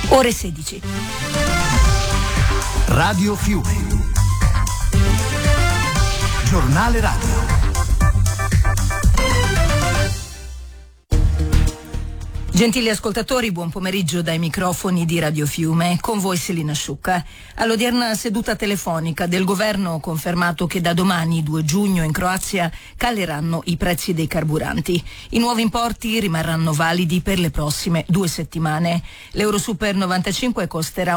Ore 16. Radio Fiume. Giornale radio. Gentili ascoltatori, buon pomeriggio dai microfoni di Radio Fiume, con voi Selina Sciucca. All'odierna seduta telefonica del governo ho confermato che da domani, 2 giugno, in Croazia caleranno i prezzi dei carburanti. I nuovi importi rimarranno validi per le prossime 2 settimane. L'Euro Super 95 costerà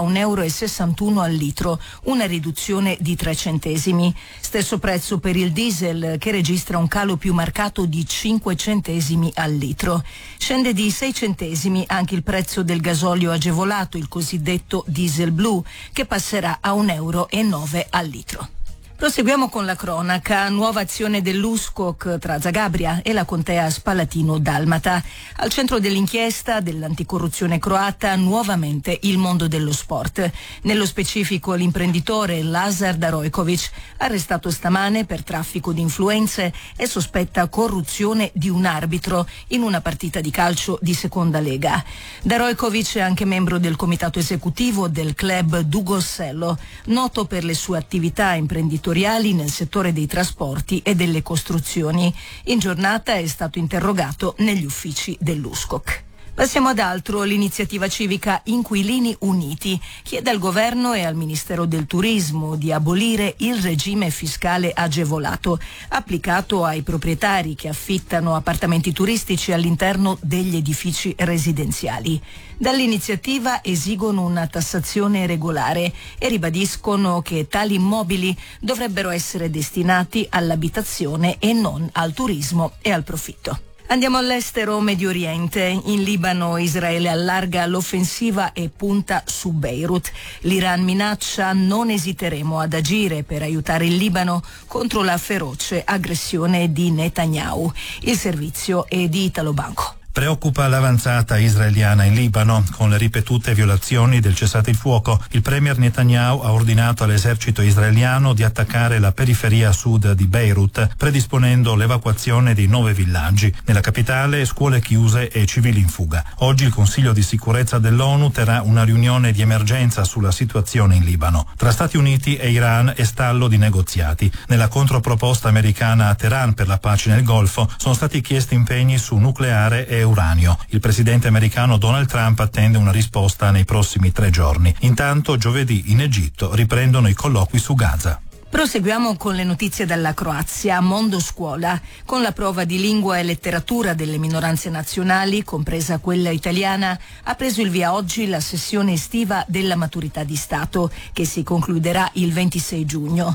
€1,61 al litro, una riduzione di 3 centesimi. Stesso prezzo per il diesel, che registra un calo più marcato di 5 centesimi al litro. Scende di 6 centesimi anche il prezzo del gasolio agevolato, il cosiddetto diesel blu, che passerà a €1,09 al litro. Proseguiamo con la cronaca. Nuova azione dell'USKOK tra Zagabria e la contea Spalatino-Dalmata. Al centro dell'inchiesta dell'anticorruzione croata nuovamente il mondo dello sport. Nello specifico l'imprenditore Lazar Darojković, arrestato stamane per traffico di influenze e sospetta corruzione di un arbitro in una partita di calcio di seconda lega. Darojković è anche membro del comitato esecutivo del club Dugosello, noto per le sue attività imprenditoriali nel settore dei trasporti e delle costruzioni. In giornata è stato interrogato negli uffici dell'USKOK. Passiamo ad altro. L'iniziativa civica Inquilini Uniti chiede al governo e al Ministero del Turismo di abolire il regime fiscale agevolato applicato ai proprietari che affittano appartamenti turistici all'interno degli edifici residenziali. Dall'iniziativa esigono una tassazione regolare e ribadiscono che tali immobili dovrebbero essere destinati all'abitazione e non al turismo e al profitto. Andiamo all'estero. Medio Oriente. In Libano Israele allarga l'offensiva e punta su Beirut. L'Iran minaccia: non esiteremo ad agire per aiutare il Libano contro la feroce aggressione di Netanyahu. Il servizio è di Italo Banco. Preoccupa l'avanzata israeliana in Libano. Con le ripetute violazioni del cessate il fuoco, il premier Netanyahu ha ordinato all'esercito israeliano di attaccare la periferia sud di Beirut, predisponendo l'evacuazione di 9 villaggi. Nella capitale, scuole chiuse e civili in fuga. Oggi il Consiglio di sicurezza dell'ONU terrà una riunione di emergenza sulla situazione in Libano. Tra Stati Uniti e Iran è stallo di negoziati. Nella controproposta americana a Teheran per la pace nel Golfo sono stati chiesti impegni su nucleare e uranio. Il presidente americano Donald Trump attende una risposta nei prossimi 3 giorni. Intanto, giovedì in Egitto riprendono i colloqui su Gaza. Proseguiamo con le notizie dalla Croazia. Mondo Scuola. Con la prova di lingua e letteratura delle minoranze nazionali, compresa quella italiana, ha preso il via oggi la sessione estiva della maturità di Stato, che si concluderà il 26 giugno.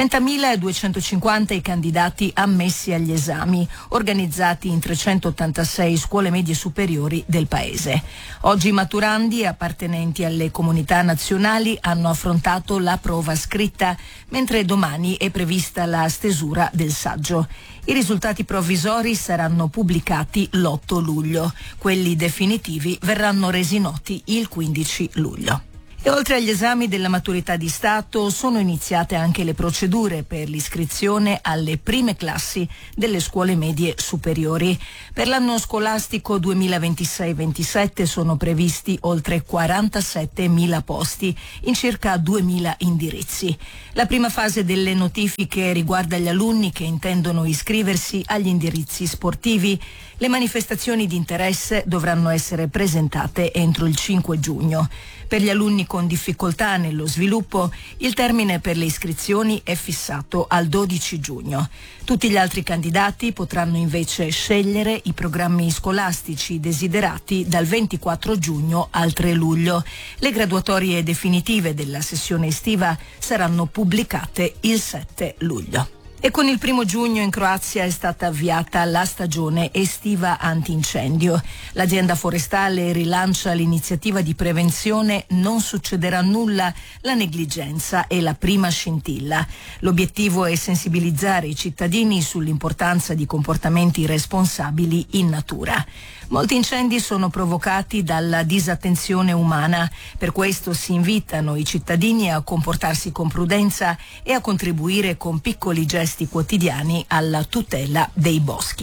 30.250 i candidati ammessi agli esami, organizzati in 386 scuole medie superiori del paese. Oggi i maturandi, appartenenti alle comunità nazionali, hanno affrontato la prova scritta, mentre domani è prevista la stesura del saggio. I risultati provvisori saranno pubblicati l'8 luglio. Quelli definitivi verranno resi noti il 15 luglio. E oltre agli esami della maturità di Stato sono iniziate anche le procedure per l'iscrizione alle prime classi delle scuole medie superiori. Per l'anno scolastico 2026-27 sono previsti oltre 47.000 posti in circa 2.000 indirizzi. La prima fase delle notifiche riguarda gli alunni che intendono iscriversi agli indirizzi sportivi. Le manifestazioni di interesse dovranno essere presentate entro il 5 giugno. Per gli alunni con difficoltà nello sviluppo, il termine per le iscrizioni è fissato al 12 giugno. Tutti gli altri candidati potranno invece scegliere i programmi scolastici desiderati dal 24 giugno al 3 luglio. Le graduatorie definitive della sessione estiva saranno pubblicate il 7 luglio. E con il 1 giugno in Croazia è stata avviata la stagione estiva antincendio. L'azienda forestale rilancia l'iniziativa di prevenzione Non succederà nulla, la negligenza è la prima scintilla. L'obiettivo è sensibilizzare i cittadini sull'importanza di comportamenti responsabili in natura. Molti incendi sono provocati dalla disattenzione umana, per questo si invitano i cittadini a comportarsi con prudenza e a contribuire con piccoli gesti quotidiani alla tutela dei boschi.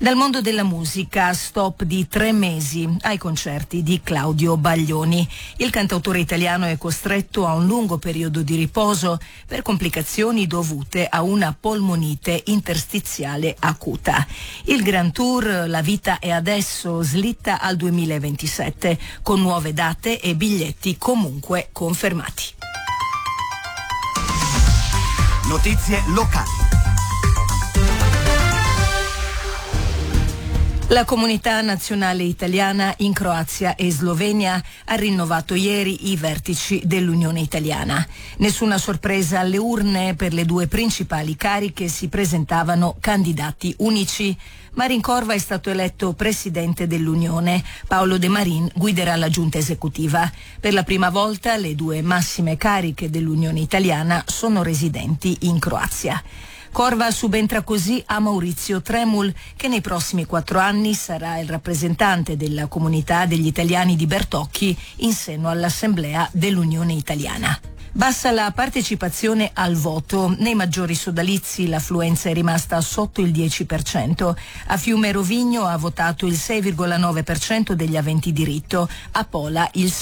Dal mondo della musica, stop di 3 mesi ai concerti di Claudio Baglioni. Il cantautore italiano è costretto a un lungo periodo di riposo per complicazioni dovute a una polmonite interstiziale acuta. Il Grand Tour La vita è adesso slitta al 2027 con nuove date e biglietti comunque confermati. Notizie locali. La comunità nazionale italiana in Croazia e Slovenia ha rinnovato ieri i vertici dell'Unione Italiana. Nessuna sorpresa alle urne: per le 2 principali cariche si presentavano candidati unici. Marin Corva è stato eletto presidente dell'Unione. Paolo De Marin guiderà la giunta esecutiva. Per la prima volta le 2 massime cariche dell'Unione Italiana sono residenti in Croazia. Corva subentra così a Maurizio Tremul, che nei prossimi 4 anni sarà il rappresentante della comunità degli italiani di Bertocchi in seno all'Assemblea dell'Unione Italiana. Bassa la partecipazione al voto. Nei maggiori sodalizi l'affluenza è rimasta sotto il 10%. A Fiume Rovigno ha votato il 6,9% degli aventi diritto, a Pola il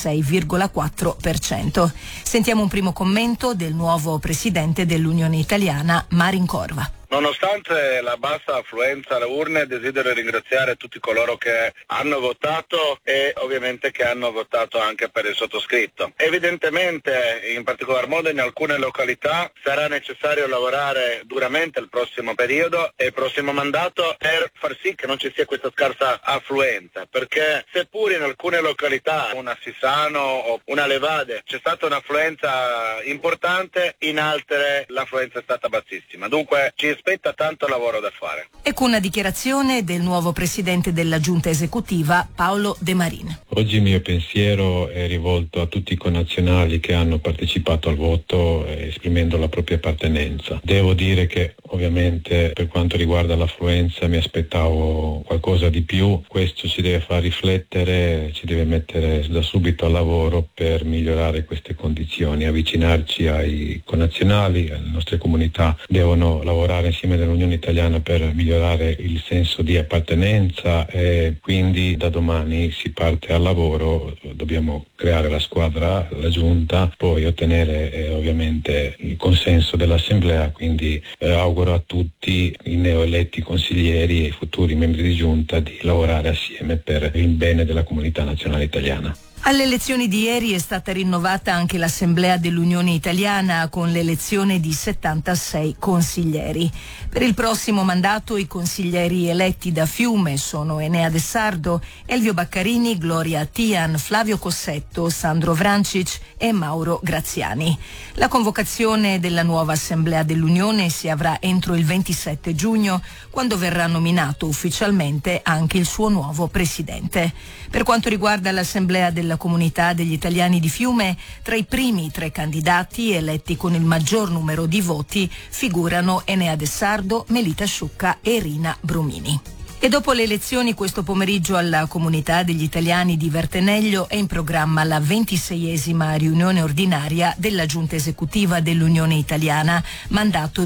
6,4%. Sentiamo un primo commento del nuovo presidente dell'Unione Italiana, Marin Corva. Nonostante la bassa affluenza alle urne, desidero ringraziare tutti coloro che hanno votato e ovviamente che hanno votato anche per il sottoscritto. Evidentemente, in particolar modo in alcune località, sarà necessario lavorare duramente il prossimo periodo e il prossimo mandato per far sì che non ci sia questa scarsa affluenza, perché seppur in alcune località, una Sissano o una Levade, c'è stata un'affluenza importante, in altre l'affluenza è stata bassissima. Dunque ci aspetta tanto lavoro da fare. E con una dichiarazione del nuovo presidente della giunta esecutiva, Paolo De Marin. Oggi il mio pensiero è rivolto a tutti i connazionali che hanno partecipato al voto esprimendo la propria appartenenza. Devo dire che ovviamente per quanto riguarda l'affluenza mi aspettavo qualcosa di più. Questo ci deve far riflettere, ci deve mettere da subito al lavoro per migliorare queste condizioni, avvicinarci ai connazionali. Le nostre comunità devono lavorare insieme all'Unione Italiana per migliorare il senso di appartenenza e quindi da domani si parte al lavoro. Dobbiamo creare la squadra, la giunta, poi ottenere ovviamente il consenso dell'Assemblea, quindi auguro a tutti i neoeletti consiglieri e i futuri membri di giunta di lavorare assieme per il bene della comunità nazionale italiana. Alle elezioni di ieri è stata rinnovata anche l'Assemblea dell'Unione Italiana con l'elezione di 76 consiglieri. Per il prossimo mandato i consiglieri eletti da Fiume sono Enea De Sardo, Elvio Baccarini, Gloria Tian, Flavio Cossetto, Sandro Vrancic e Mauro Graziani. La convocazione della nuova Assemblea dell'Unione si avrà entro il 27 giugno, quando verrà nominato ufficialmente anche il suo nuovo presidente. Per quanto riguarda l'Assemblea della Comunità degli Italiani di Fiume, tra i primi 3 candidati eletti con il maggior numero di voti figurano Enea De Sardo, Melita Sciucca e Rina Brumini. E dopo le elezioni questo pomeriggio alla Comunità degli Italiani di Verteneglio è in programma la 26esima riunione ordinaria della Giunta Esecutiva dell'Unione Italiana, mandato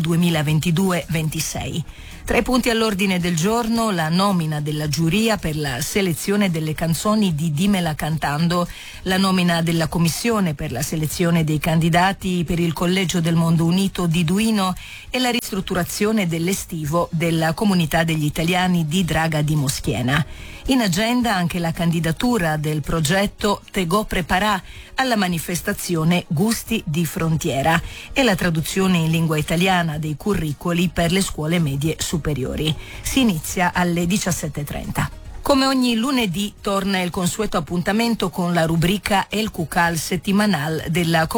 2022-26. Tra i punti all'ordine del giorno la nomina della giuria per la selezione delle canzoni di Dimmela Cantando, la nomina della commissione per la selezione dei candidati per il Collegio del Mondo Unito di Duino e la ristrutturazione dell'estivo della Comunità degli Italiani di Draga di Moschiena. In agenda anche la candidatura del progetto Tegò Preparà alla manifestazione Gusti di Frontiera e la traduzione in lingua italiana dei curricoli per le scuole medie superiori. Si inizia alle 17:30. Come ogni lunedì torna il consueto appuntamento con la rubrica El Cucal settimanal della